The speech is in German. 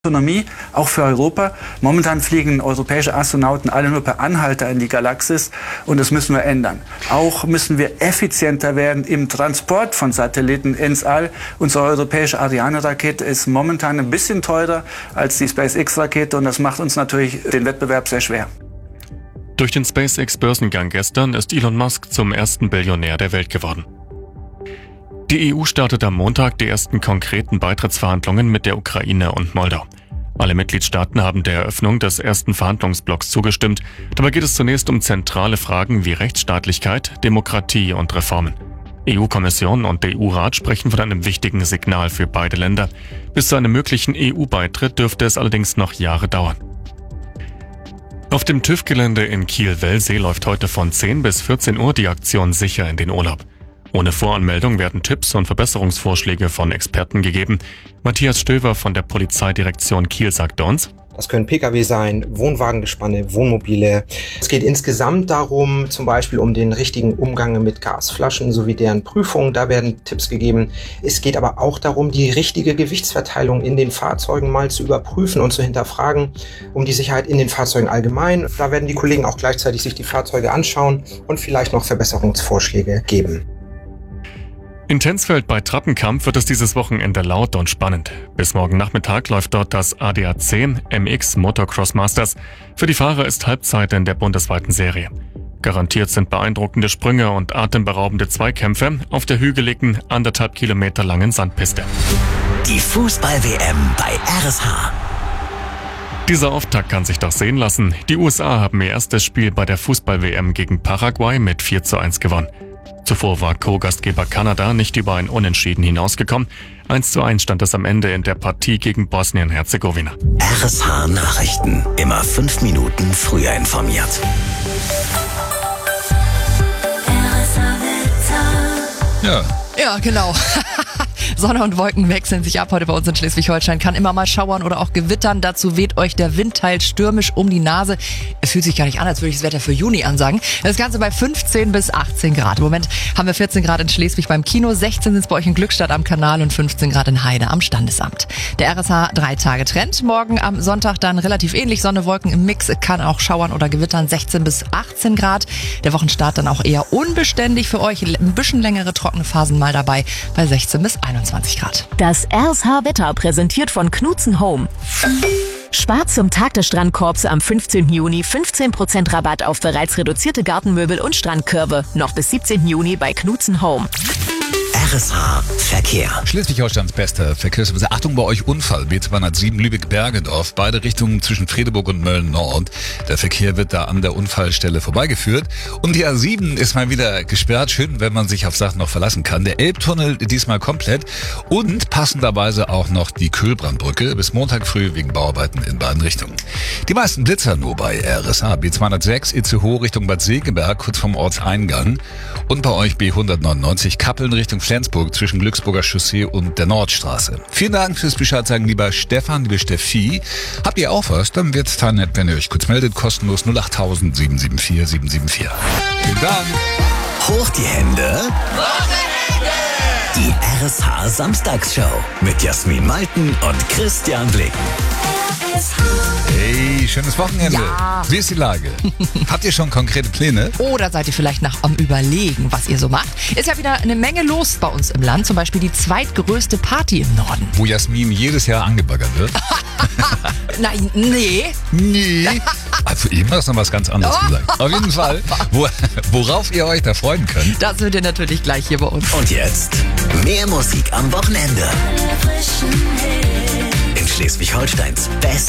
Autonomie, auch für Europa. Momentan fliegen europäische Astronauten alle nur per Anhalter in die Galaxis und das müssen wir ändern. Auch müssen wir effizienter werden im Transport von Satelliten ins All. Unsere europäische Ariane-Rakete ist momentan ein bisschen teurer als die SpaceX-Rakete und das macht uns natürlich den Wettbewerb sehr schwer. Durch den SpaceX-Börsengang gestern ist Elon Musk zum ersten Billionär der Welt geworden. Die EU startet am Montag die ersten konkreten Beitrittsverhandlungen mit der Ukraine und Moldau. Alle Mitgliedstaaten haben der Eröffnung des ersten Verhandlungsblocks zugestimmt. Dabei geht es zunächst um zentrale Fragen wie Rechtsstaatlichkeit, Demokratie und Reformen. EU-Kommission und der EU-Rat sprechen von einem wichtigen Signal für beide Länder. Bis zu einem möglichen EU-Beitritt dürfte es allerdings noch Jahre dauern. Auf dem TÜV-Gelände in Kiel-Wellsee läuft heute von 10 bis 14 Uhr die Aktion Sicher in den Urlaub. Ohne Voranmeldung werden Tipps und Verbesserungsvorschläge von Experten gegeben. Matthias Stöver von der Polizeidirektion Kiel sagt uns: Das können Pkw sein, Wohnwagengespanne, Wohnmobile. Es geht insgesamt darum, zum Beispiel um den richtigen Umgang mit Gasflaschen sowie deren Prüfung. Da werden Tipps gegeben. Es geht aber auch darum, die richtige Gewichtsverteilung in den Fahrzeugen mal zu überprüfen und zu hinterfragen, um die Sicherheit in den Fahrzeugen allgemein. Da werden die Kollegen auch gleichzeitig sich die Fahrzeuge anschauen und vielleicht noch Verbesserungsvorschläge geben. In Tensfeld bei Trappenkamp wird es dieses Wochenende laut und spannend. Bis morgen Nachmittag läuft dort das ADAC MX Motocross Masters. Für die Fahrer ist Halbzeit in der bundesweiten Serie. Garantiert sind beeindruckende Sprünge und atemberaubende Zweikämpfe auf der hügeligen, 1,5 Kilometer langen Sandpiste. Die Fußball-WM bei RSH. Dieser Auftakt kann sich doch sehen lassen. Die USA haben ihr erstes Spiel bei der Fußball-WM gegen Paraguay mit 4:1 gewonnen. Zuvor war Co-Gastgeber Kanada nicht über ein Unentschieden hinausgekommen. 1:1 stand es am Ende in der Partie gegen Bosnien-Herzegowina. RSH Nachrichten. Immer 5 Minuten früher informiert. Ja, genau. Sonne und Wolken wechseln sich ab heute bei uns in Schleswig-Holstein. Kann immer mal schauern oder auch gewittern. Dazu weht euch der Wind teils stürmisch um die Nase. Es fühlt sich gar nicht an, als würde ich das Wetter für Juni ansagen. Das Ganze bei 15 bis 18 Grad. Im Moment haben wir 14 Grad in Schleswig beim Kino, 16 sind es bei euch in Glückstadt am Kanal und 15 Grad in Heide am Standesamt. Der RSH 3-Tage-Trend. Morgen am Sonntag dann relativ ähnlich. Sonne, Wolken im Mix. Kann auch schauern oder gewittern. 16 bis 18 Grad. Der Wochenstart dann auch eher unbeständig für euch. Ein bisschen längere trockene Phasen mal dabei bei 16 bis 21 Grad. Das RSH-Wetter präsentiert von Knutzen Home. Spart zum Tag des Strandkorbs am 15. Juni 15% Rabatt auf bereits reduzierte Gartenmöbel und Strandkörbe. Noch bis 17. Juni bei Knutzen Home. RSH Verkehr. Schleswig-Holsteins bester Verkehrsservice. Achtung bei euch, Unfall. B207 Lübeck-Bergedorf. Beide Richtungen zwischen Fredeburg und Mölln-Nord. Der Verkehr wird da an der Unfallstelle vorbeigeführt. Und die A7 ist mal wieder gesperrt. Schön, wenn man sich auf Sachen noch verlassen kann. Der Elbtunnel diesmal komplett. Und passenderweise auch noch die Köhlbrandbrücke bis Montag früh wegen Bauarbeiten in beiden Richtungen. Die meisten Blitzer nur bei RSH. B206 Itzehoe Richtung Bad Segeberg, kurz vom Ortseingang. Und bei euch B199 Kappeln Richtung Flensburg zwischen Glücksburger Chaussee und der Nordstraße. Vielen Dank fürs Bescheid sagen, lieber Stefan, liebe Steffi. Habt ihr auch was? Dann wird's total nett, wenn ihr euch kurz meldet. Kostenlos 08000 774 774. Vielen Dank. Hoch die Hände. Wochenende. Die RSH Samstagsshow mit Jasmin Malten und Christian Blicken. Hey, schönes Wochenende. Ja. Wie ist die Lage? Habt ihr schon konkrete Pläne? Oder seid ihr vielleicht noch am Überlegen, was ihr so macht? Ist ja wieder eine Menge los bei uns im Land. Zum Beispiel die zweitgrößte Party im Norden. Wo Jasmin jedes Jahr angebaggert wird? Nein, nee. Nee. Also eben hast du noch was ganz anderes gesagt. Auf jeden Fall, worauf ihr euch da freuen könnt. Das wird ihr natürlich gleich hier bei uns. Und jetzt mehr Musik am Wochenende. In Schleswig-Holsteins Best